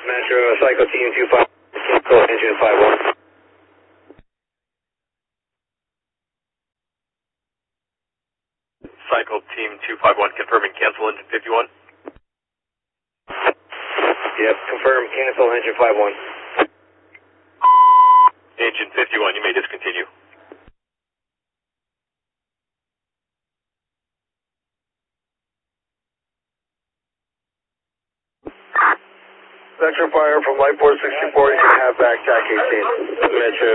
Metro, Cycle Team 25, cancel engine 51. Cycle Team 251, confirming cancel engine 51. Yep, confirm, cancel engine 51. Engine 51, you may discontinue. Metro Fire from Light 464, you can have back TAC 18. Metro